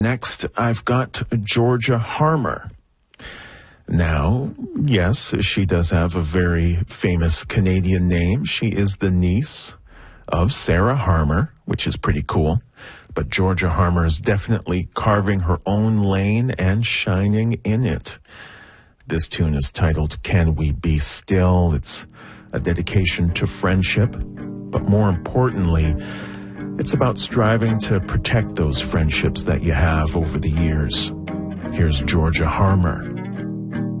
Next, I've got Georgia Harmer. Now, yes, she does have a very famous Canadian name. She is the niece of Sarah Harmer, which is pretty cool. But Georgia Harmer is definitely carving her own lane and shining in it. This tune is titled Can We Be Still? It's a dedication to friendship, but more importantly, it's about striving to protect those friendships that you have over the years. Here's Georgia Harmer.